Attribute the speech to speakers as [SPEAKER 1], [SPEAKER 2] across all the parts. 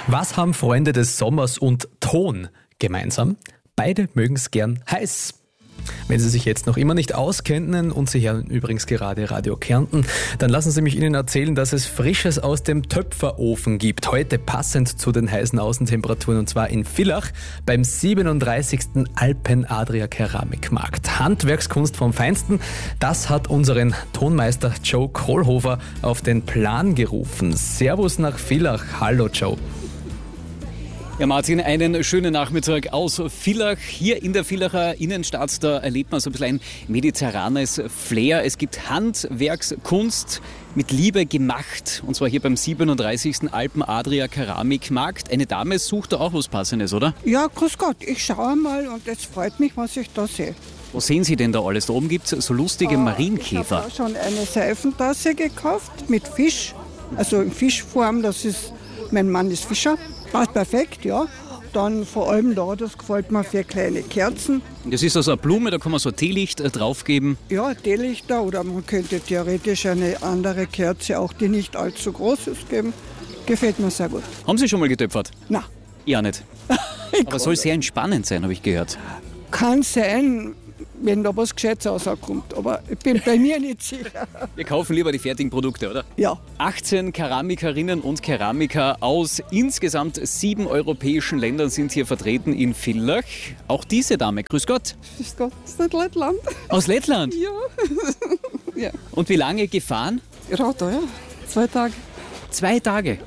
[SPEAKER 1] Was haben Freunde des Sommers und Ton gemeinsam? Beide mögen es gern heiß. Wenn Sie sich jetzt noch immer nicht auskennen und Sie hören übrigens gerade Radio Kärnten, dann lassen Sie mich Ihnen erzählen, dass es Frisches aus dem Töpferofen gibt. Heute passend zu den heißen Außentemperaturen, und zwar in Villach beim 37. Alpen-Adria Keramikmarkt. Handwerkskunst vom Feinsten, das hat unseren Tonmeister Joe Kohlhofer auf den Plan gerufen. Servus nach Villach. Hallo Joe.
[SPEAKER 2] Ja, Martin, einen schönen Nachmittag aus Villach. Hier in der Villacher Innenstadt, da erlebt man so ein bisschen ein mediterranes Flair. Es gibt Handwerkskunst mit Liebe gemacht. Und zwar hier beim 37. Alpen-Adria Keramikmarkt. Eine Dame sucht da auch was Passendes, oder?
[SPEAKER 3] Ja, grüß Gott, ich schaue mal und es freut mich, was ich da sehe.
[SPEAKER 2] Was sehen Sie denn da alles? Da oben gibt es so lustige Marienkäfer.
[SPEAKER 3] Ich habe auch schon eine Seifentasse gekauft mit Fisch, also in Fischform. Mein Mann ist Fischer. Passt perfekt, ja. Dann vor allem da, das gefällt mir für kleine Kerzen.
[SPEAKER 2] Das ist also eine Blume, da kann man so Teelicht draufgeben.
[SPEAKER 3] Ja, Teelichter, oder man könnte theoretisch eine andere Kerze, auch die nicht allzu groß ist, geben. Gefällt mir sehr gut.
[SPEAKER 2] Haben Sie schon mal getöpfert?
[SPEAKER 3] Na.
[SPEAKER 2] Ja, nicht. Aber soll sehr entspannend sein, habe ich gehört.
[SPEAKER 3] Kann sein, wenn da was Gescheites rauskommt, aber ich bin bei mir nicht sicher.
[SPEAKER 2] Wir kaufen lieber die fertigen Produkte, oder?
[SPEAKER 3] Ja.
[SPEAKER 2] 18 Keramikerinnen und Keramiker aus insgesamt 7 europäischen Ländern sind hier vertreten in Villach. Auch diese Dame, grüß Gott.
[SPEAKER 3] Grüß Gott, ist das Lettland?
[SPEAKER 2] Aus Lettland?
[SPEAKER 3] Ja. Ja.
[SPEAKER 2] Und wie lange gefahren?
[SPEAKER 3] Auto, ja. 2 Tage.
[SPEAKER 2] 2 Tage.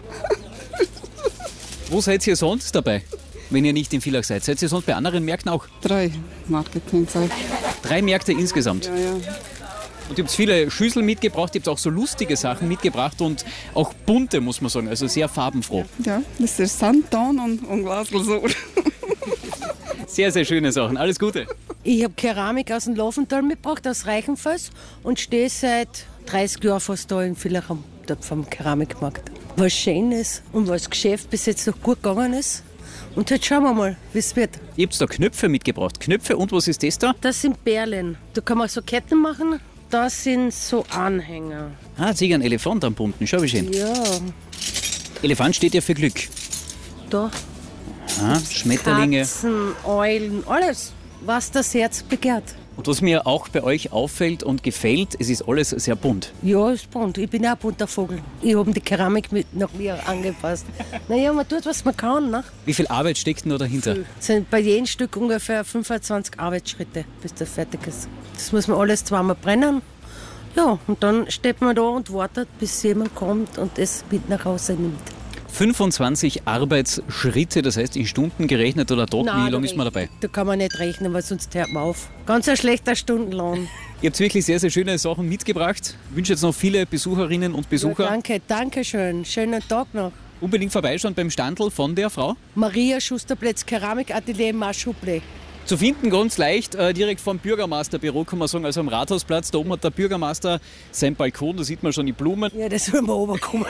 [SPEAKER 2] Wo seid ihr sonst dabei, wenn ihr nicht in Villach seid? Seid ihr sonst bei anderen Märkten auch?
[SPEAKER 3] 3 Marketingzeit.
[SPEAKER 2] 3 Märkte insgesamt?
[SPEAKER 3] Ja, ja.
[SPEAKER 2] Und ihr habt viele Schüsseln mitgebracht, ihr habt auch so lustige Sachen mitgebracht und auch bunte, muss man sagen, also sehr farbenfroh.
[SPEAKER 3] Ja, das ist Sandton und Glasl so.
[SPEAKER 2] Sehr, sehr schöne Sachen. Alles Gute.
[SPEAKER 4] Ich habe Keramik aus dem Laufental mitgebracht, aus Reichenfels, und stehe seit 30 Jahren fast da in Villach am Keramikmarkt. Was Schönes und was Geschäft bis jetzt noch gut gegangen ist. Und jetzt schauen wir mal, wie es wird.
[SPEAKER 2] Ihr habt da Knöpfe mitgebracht. Knöpfe, und was ist das da?
[SPEAKER 4] Das sind Perlen. Da kann man so Ketten machen. Das sind so Anhänger.
[SPEAKER 2] Ah, sehe ich einen Elefant am bunten. Schau, wie schön.
[SPEAKER 4] Ja,
[SPEAKER 2] Elefant steht ja für Glück.
[SPEAKER 4] da.
[SPEAKER 2] Ah, Schmetterlinge.
[SPEAKER 4] Katzen, Eulen, alles, was das Herz begehrt.
[SPEAKER 2] Und was mir auch bei euch auffällt und gefällt, es ist alles sehr bunt.
[SPEAKER 4] Ja, ist bunt. Ich bin auch ein bunter Vogel. Ich habe die Keramik mit nach mir angepasst. Naja, man tut, was man kann. Ne?
[SPEAKER 2] Wie viel Arbeit steckt denn da dahinter?
[SPEAKER 4] Es sind bei jedem Stück ungefähr 25 Arbeitsschritte, bis das fertig ist. Das muss man alles zweimal brennen. Ja, und dann steht man da und wartet, bis jemand kommt und es mit nach Hause nimmt.
[SPEAKER 2] 25 Arbeitsschritte, das heißt in Stunden gerechnet oder Tag, wie lange ist man dabei?
[SPEAKER 4] Da kann man nicht rechnen, weil sonst hört man auf. Ganz ein schlechter Stundenlohn.
[SPEAKER 2] Ihr habt wirklich sehr, sehr schöne Sachen mitgebracht. Ich wünsche jetzt noch viele Besucherinnen und Besucher.
[SPEAKER 4] Ja, danke schön. Schönen Tag noch.
[SPEAKER 2] Unbedingt vorbeischauen beim Standl von der Frau.
[SPEAKER 4] Maria Schusterplätz, Keramikatelier Marschuble.
[SPEAKER 2] Zu finden ganz leicht, direkt vom Bürgermeisterbüro, kann man sagen, also am Rathausplatz. Da oben hat der Bürgermeister sein Balkon, da sieht man schon die Blumen.
[SPEAKER 4] Ja, das soll mal runterkommen.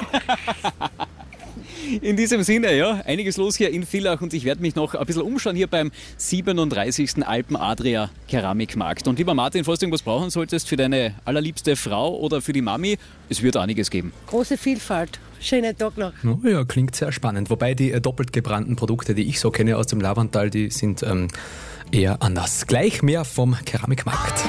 [SPEAKER 2] In diesem Sinne, ja, einiges los hier in Villach, und ich werde mich noch ein bisschen umschauen hier beim 37. Alpen-Adria Keramikmarkt. Und lieber Martin, falls du irgendwas brauchen solltest für deine allerliebste Frau oder für die Mami, es wird einiges geben.
[SPEAKER 4] Große Vielfalt. Schönen Tag noch.
[SPEAKER 1] Oh ja, klingt sehr spannend. Wobei die doppelt gebrannten Produkte, die ich so kenne aus dem Lavantal, die sind eher anders. Gleich mehr vom Keramikmarkt.